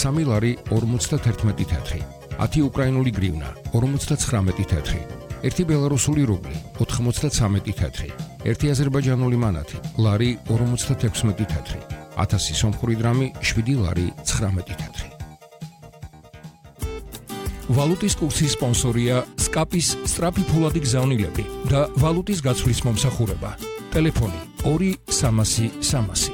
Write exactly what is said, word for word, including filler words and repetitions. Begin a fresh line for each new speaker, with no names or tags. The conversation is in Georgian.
სამი ლარი ორმოცდათერთმეტი თეთრი, ათი უკრაინული გრივნა ორმოცდაცხრამეტი თეთრი, ერთი ბელარუსული რუბლი ოთხმოცდაცამეტი თეთრი, ერთი აზერბაიჯანული მანათი ლარი ორმოცდათექვსმეტი თეთრი, ათასი სომხური დრამი შვიდი ლარი ცხრამეტი თეთრი. ვალუტის კურსის სპონსორია სკაპის სწრაფი ფულადი გზავნილები და ვალუტის გაცვლის მომსახურება. ტელეფონი ორი სამასი სამასი.